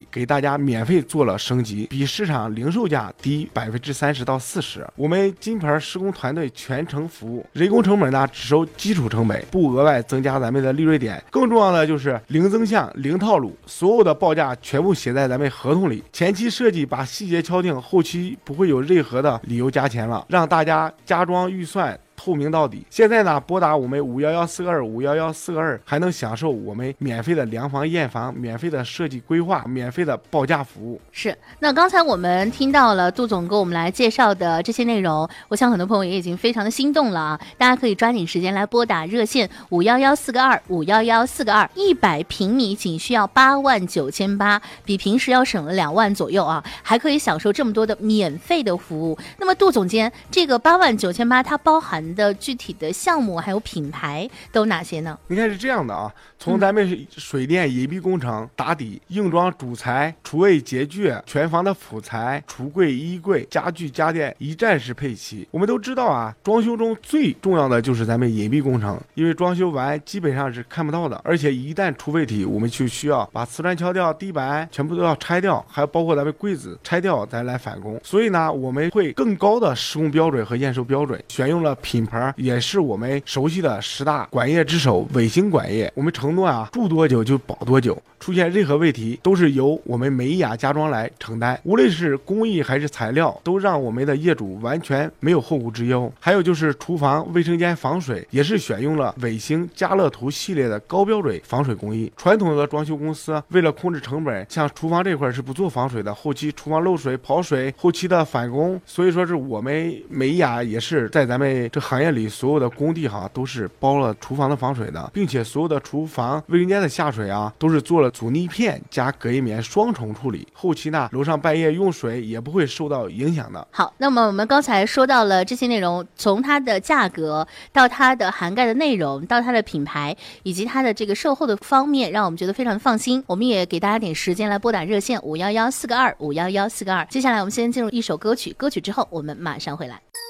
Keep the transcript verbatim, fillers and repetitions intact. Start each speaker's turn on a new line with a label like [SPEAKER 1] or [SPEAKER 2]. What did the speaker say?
[SPEAKER 1] 给大家免费做了升级，比市场零售价低百分之三十到四十。我们金牌施工团队全程服务，人工成本呢只收基础成本，不额外增加咱们的利润点。更重要的就是零增项、零套路，所有的报价全部写在咱们合同里。前期设计把细节敲定，后期不会有任何的理由加钱了，让大家家装预算透明到底。现在呢，拨打我们五幺幺四个二五幺幺四个二，还能享受我们免费的量房验房、免费的设计规划、免费的报价服务。
[SPEAKER 2] 是，那刚才我们听到了杜总给我们来介绍的这些内容，我想很多朋友也已经非常的心动了啊！大家可以抓紧时间来拨打热线五幺幺四个二五幺幺四个二，一百平米仅需要八万九千八，比平时要省了两万左右啊，还可以享受这么多的免费的服务。那么杜总监，这个八万九千八它包含的具体的项目还有品牌都哪些呢？
[SPEAKER 1] 你看是这样的啊，从咱们水电隐蔽工程、打底、硬装主材、厨卫洁具、全房的辅材、橱柜、衣柜、家具家电一站式配齐。我们都知道啊，装修中最重要的就是咱们隐蔽工程，因为装修完基本上是看不到的，而且一旦出问题，我们就需要把瓷砖敲掉，地板全部都要拆掉，还包括咱们柜子拆掉再来返工。所以呢，我们会更高的施工标准和验收标准，选用了品牌也是我们熟悉的十大管业之首伟星管业。我们承诺啊，住多久就保多久，出现任何问题都是由我们美雅家装来承担，无论是工艺还是材料，都让我们的业主完全没有后顾之忧。还有就是厨房卫生间防水也是选用了伟星家乐图系列的高标准防水工艺。传统的装修公司为了控制成本，像厨房这块是不做防水的，后期厨房漏水跑水，后期的返工，所以说是我们美雅也是在咱们这行业里所有的工地哈都是包了厨房的防水的，并且所有的厨房卫生间的下水啊都是做了阻尼片加隔音棉双重处理，后期呢楼上半夜用水也不会受到影响的。
[SPEAKER 2] 好，那么我们刚才说到了这些内容，从它的价格到它的涵盖的内容，到它的品牌以及它的这个售后的方面，让我们觉得非常的放心。我们也给大家点时间来拨打热线五幺幺四个二五幺幺四个二。接下来我们先进入一首歌曲，歌曲之后我们马上回来。